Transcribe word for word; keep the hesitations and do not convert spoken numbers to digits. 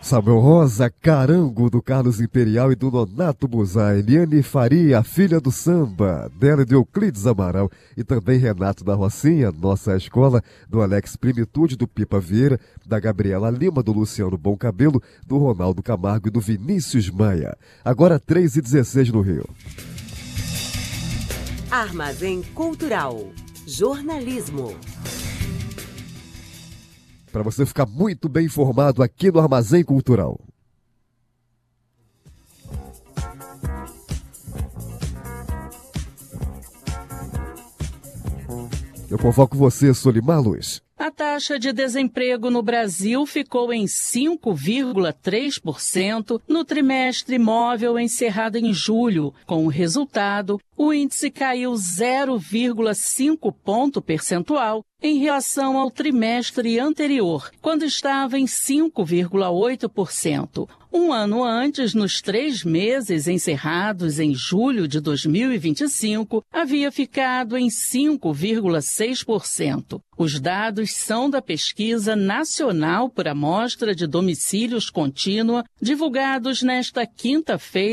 Samuel Rosa, Carango, do Carlos Imperial e do Nonato Buzai, Eliane Faria, a filha do samba, dela de Euclides Amaral, e também Renato da Rocinha, Nossa Escola, do Alex Plenitude, do Pipa Vieira, da Gabriela Lima, do Luciano Bom Cabelo, do Ronaldo Camargo e do Vinícius Maia. Agora três e dezesseis no Rio. Armazém Cultural. Jornalismo. Para você ficar muito bem informado aqui no Armazém Cultural. Eu convoco você, Solimar Luz. A taxa de desemprego no Brasil ficou em cinco vírgula três por cento no trimestre móvel encerrado em julho. Com o resultado, o índice caiu zero vírgula cinco ponto percentual em relação ao trimestre anterior, quando estava em cinco vírgula oito por cento. Um ano antes, nos três meses encerrados em julho de dois mil e vinte e cinco, havia ficado em cinco vírgula seis por cento. Os dados são da Pesquisa Nacional por Amostra de Domicílios Contínua, divulgados nesta quinta-feira,